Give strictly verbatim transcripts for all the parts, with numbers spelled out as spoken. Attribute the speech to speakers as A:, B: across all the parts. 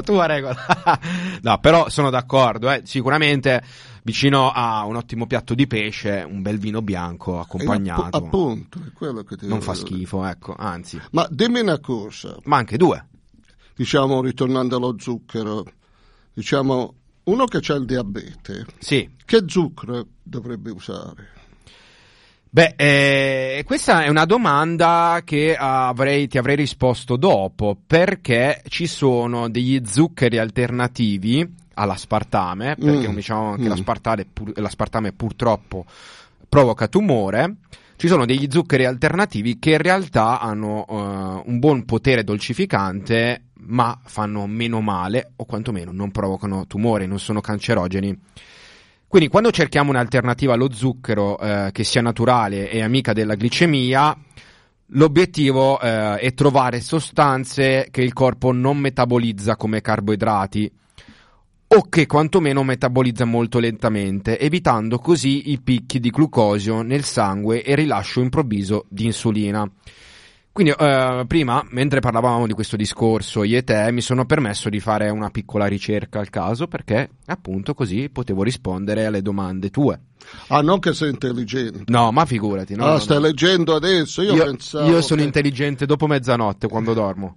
A: tua regola. No, però sono d'accordo, eh. Sicuramente vicino a un ottimo piatto di pesce, un bel vino bianco accompagnato.
B: App- appunto, è quello che ti
A: non fa schifo, ecco, anzi.
B: Ma dimmi una cosa.
A: Ma anche due.
B: Diciamo, ritornando allo zucchero, diciamo, uno che c'ha il diabete,
A: sì.
B: Che zucchero dovrebbe usare?
A: Beh, eh, questa è una domanda che avrei, ti avrei risposto dopo, perché ci sono degli zuccheri alternativi all'aspartame, perché
B: mm.
A: diciamo che
B: mm.
A: l'aspartame, pur, l'aspartame purtroppo provoca tumore. Ci sono degli zuccheri alternativi che in realtà hanno uh, un buon potere dolcificante, ma fanno meno male, o quantomeno non provocano tumore, non sono cancerogeni. Quindi quando cerchiamo un'alternativa allo zucchero eh, che sia naturale e amica della glicemia, l'obiettivo eh, è trovare sostanze che il corpo non metabolizza come carboidrati o che quantomeno metabolizza molto lentamente, evitando così i picchi di glucosio nel sangue e il rilascio improvviso di insulina. Quindi eh, prima, mentre parlavamo di questo discorso io e te, mi sono permesso di fare una piccola ricerca al caso, perché appunto così potevo rispondere alle domande tue.
B: Ah, non che sei intelligente.
A: No, ma figurati. No,
B: ah,
A: no,
B: stai
A: no.
B: leggendo adesso? Io,
A: io
B: pensavo
A: Io sono
B: che...
A: intelligente dopo mezzanotte, quando dormo.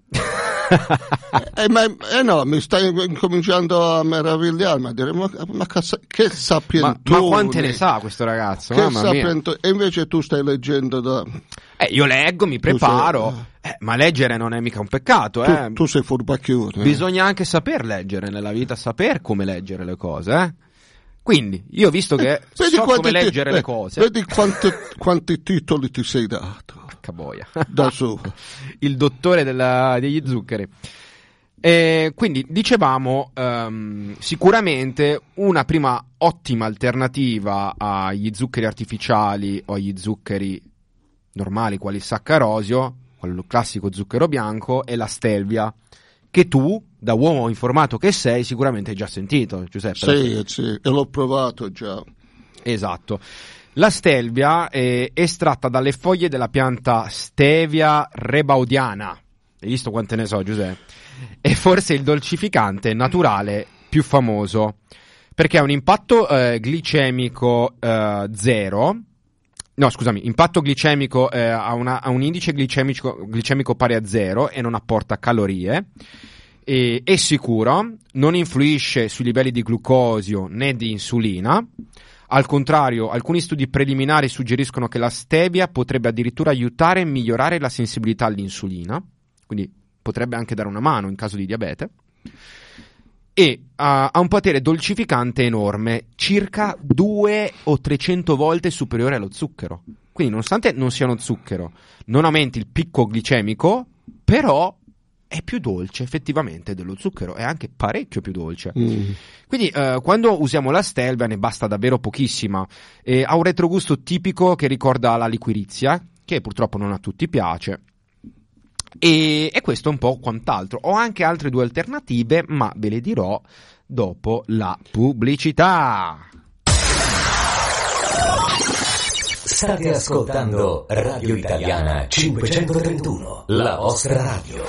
B: eh, ma, eh no, mi stai incominciando a meravigliarmi, a dire, ma, ma che sapientone.
A: Ma, ma quante ne sa questo ragazzo?
B: Che
A: Mamma mia.
B: E invece tu stai leggendo da...
A: Eh, io leggo, mi preparo,
B: sei...
A: eh, ma leggere non è mica un peccato, eh.
B: Tu, tu sei furbacchione.
A: Bisogna anche saper leggere nella vita, saper come leggere le cose, eh. Quindi, io visto che eh, so come leggere
B: ti,
A: le cose...
B: Vedi quanti, quanti titoli ti sei dato.
A: Boia.
B: Da su.
A: Il dottore della, degli zuccheri. E quindi dicevamo um, sicuramente una prima ottima alternativa agli zuccheri artificiali o agli zuccheri normali quali il saccarosio, quello classico zucchero bianco, è la stevia, che tu da uomo informato che sei sicuramente hai già sentito, Giuseppe.
B: Sì, sì, e l'ho provato già.
A: Esatto. La stevia è estratta dalle foglie della pianta Stevia rebaudiana. Hai visto quante ne so, Giuseppe? È forse il dolcificante naturale più famoso, perché ha un impatto eh, glicemico eh, zero. No, scusami, impatto glicemico eh, ha, una, ha un indice glicemico, glicemico pari a zero e non apporta calorie. E, è sicuro, non influisce sui livelli di glucosio né di insulina. Al contrario, alcuni studi preliminari suggeriscono che la stevia potrebbe addirittura aiutare e migliorare la sensibilità all'insulina, quindi potrebbe anche dare una mano in caso di diabete, e uh, ha un potere dolcificante enorme, circa due o trecento volte superiore allo zucchero. Quindi nonostante non siano zucchero, non aumenti il picco glicemico, però è più dolce effettivamente dello zucchero, è anche parecchio più dolce. Mm. Quindi eh, quando usiamo la stevia ne basta davvero pochissima, e ha un retrogusto tipico che ricorda la liquirizia, che purtroppo non a tutti piace, e, e questo è un po' quant'altro. Ho anche altre due alternative, ma ve le dirò dopo la pubblicità.
C: State ascoltando Radio Italiana cinquecentotrentuno, la vostra radio.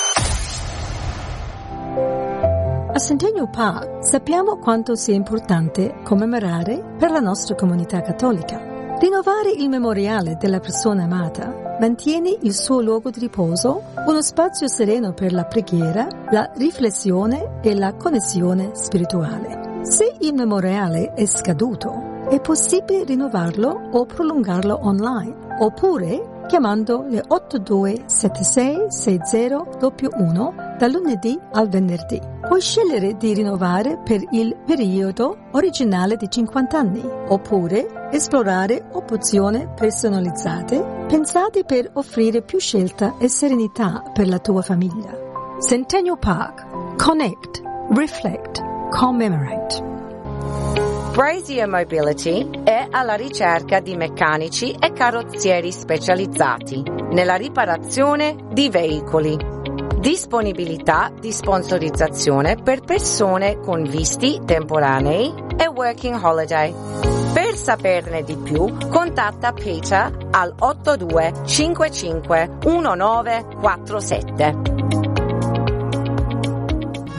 D: A Centennial Park sappiamo quanto sia importante commemorare per la nostra comunità cattolica. Rinnovare il memoriale della persona amata mantiene il suo luogo di riposo uno spazio sereno per la preghiera, la riflessione e la connessione spirituale. Se il memoriale è scaduto, è possibile rinnovarlo o prolungarlo online, oppure chiamando le otto due sette sei sei zero uno uno dal lunedì al venerdì. Puoi scegliere di rinnovare per il periodo originale di cinquanta anni, oppure esplorare opzioni personalizzate pensate per offrire più scelta e serenità per la tua famiglia. Centennial Park. Connect, reflect, commemorate.
E: Brazier Mobility è alla ricerca di meccanici e carrozzieri specializzati nella riparazione di veicoli. Disponibilità di sponsorizzazione per persone con visti temporanei e working holiday. Per saperne di più, contatta Peter al otto due cinque cinque uno nove quattro sette.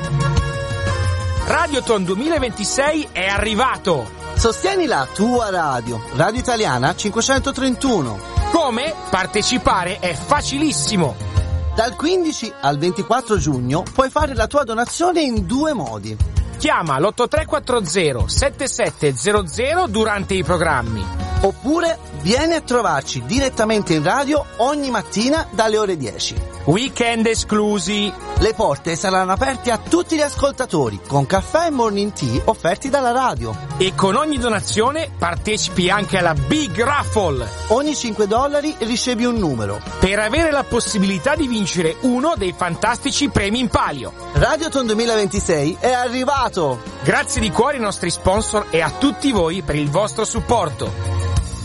F: Radioton duemilaventisei è arrivato!
G: Sostieni la tua radio, Radio Italiana cinquecentotrentuno.
F: Come? Partecipare è facilissimo!
G: Dal quindici al ventiquattro giugno puoi fare la tua donazione in due modi.
F: Chiama l'otto tre quattro zero sette sette zero zero durante i programmi.
G: Oppure vieni a trovarci direttamente in radio ogni mattina dalle ore dieci.
F: Weekend esclusi.
G: Le porte saranno aperte a tutti gli ascoltatori, con caffè e morning tea offerti dalla radio.
F: E con ogni donazione partecipi anche alla Big Raffle.
G: Ogni cinque dollari ricevi un numero,
F: per avere la possibilità di vincere uno dei fantastici premi in palio.
G: Radioton duemilaventisei è arrivato!
F: Grazie di cuore ai nostri sponsor e a tutti voi per il vostro supporto.